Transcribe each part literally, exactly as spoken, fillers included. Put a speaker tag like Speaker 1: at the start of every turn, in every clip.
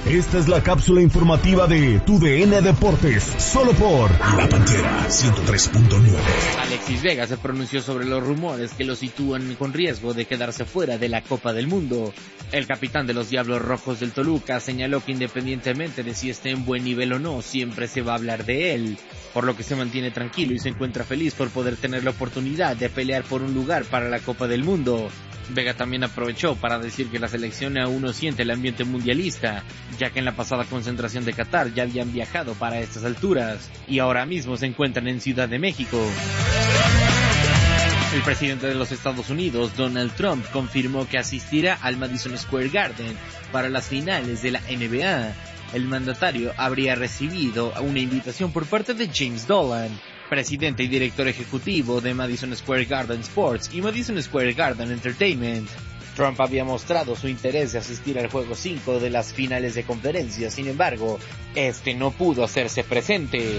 Speaker 1: Esta es la cápsula informativa de Tu D N Deportes, solo por La Pantera ciento tres punto nueve.
Speaker 2: Alexis Vega se pronunció sobre los rumores que lo sitúan con riesgo de quedarse fuera de la Copa del Mundo. El capitán de los Diablos Rojos del Toluca señaló que independientemente de si esté en buen nivel o no, siempre se va a hablar de él, por lo que se mantiene tranquilo y se encuentra feliz por poder tener la oportunidad de pelear por un lugar para la Copa del Mundo. Vega también aprovechó para decir que la selección aún no siente el ambiente mundialista, ya que en la pasada concentración de Qatar ya habían viajado para estas alturas, y ahora mismo se encuentran en Ciudad de México. El presidente de los Estados Unidos, Donald Trump, confirmó que asistirá al Madison Square Garden para las finales de la N B A. El mandatario habría recibido una invitación por parte de James Dolan, presidente y director ejecutivo de Madison Square Garden Sports y Madison Square Garden Entertainment. Trump había mostrado su interés de asistir al juego cinco de las finales de conferencia, sin embargo, este no pudo hacerse presente.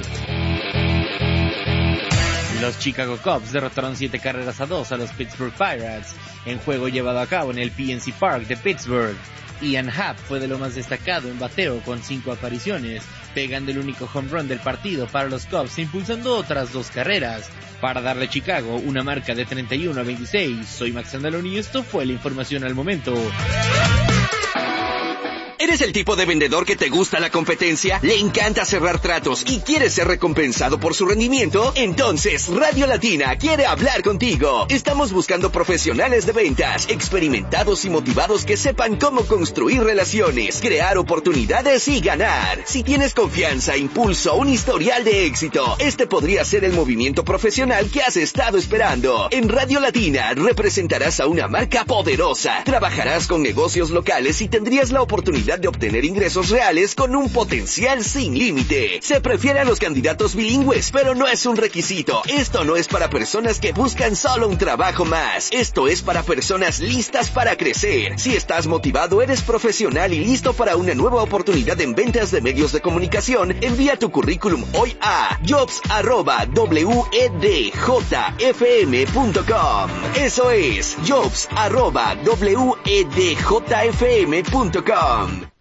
Speaker 2: Los Chicago Cubs derrotaron siete carreras a dos a los Pittsburgh Pirates en juego llevado a cabo en el P N C Park de Pittsburgh. Ian Happ fue de lo más destacado en bateo con cinco apariciones, pegando el único home run del partido para los Cubs, impulsando otras dos carreras para darle a Chicago una marca de treinta y uno a veintiséis. Soy Max Andaloni y esto fue la información al momento.
Speaker 3: ¿Eres el tipo de vendedor que te gusta la competencia? ¿Le encanta cerrar tratos y quieres ser recompensado por su rendimiento? Entonces, Radio Latina quiere hablar contigo. Estamos buscando profesionales de ventas, experimentados y motivados que sepan cómo construir relaciones, crear oportunidades y ganar. Si tienes confianza, impulso, un historial de éxito, este podría ser el movimiento profesional que has estado esperando. En Radio Latina representarás a una marca poderosa, trabajarás con negocios locales y tendrías la oportunidad de obtener ingresos reales con un potencial sin límite. Se prefiere a los candidatos bilingües, pero no es un requisito. Esto no es para personas que buscan solo un trabajo más. Esto es para personas listas para crecer. Si estás motivado, eres profesional y listo para una nueva oportunidad en ventas de medios de comunicación, envía tu currículum hoy a jobs arroba wedjfm punto com. Eso es jobs arroba wedjfm punto com.